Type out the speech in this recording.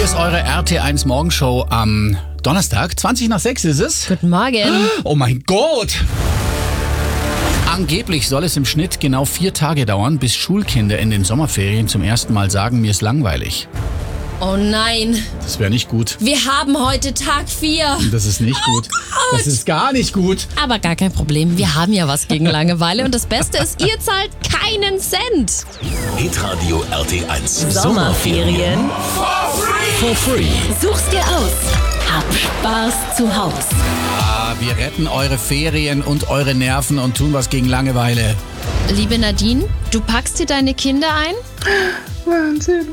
ist eure RT1 Morgenshow am Donnerstag. 20 nach 6 ist es. Guten Morgen. Oh mein Gott! Angeblich soll es im Schnitt genau 4 Tage dauern, bis Schulkinder in den Sommerferien zum ersten Mal sagen, mir ist langweilig. Oh nein, Das wäre nicht gut. wir haben heute Tag 4. Das ist nicht gut. Das ist gar nicht gut. Aber gar kein Problem, wir haben ja was gegen Langeweile. Und das Beste ist, ihr zahlt keinen Cent. Hitradio RT1. Sommerferien. For free. Such's dir aus. Hab Spaß zu Haus. Wir retten eure Ferien und eure Nerven und tun was gegen Langeweile. Liebe Nadine, du packst dir deine Kinder ein? Wahnsinn.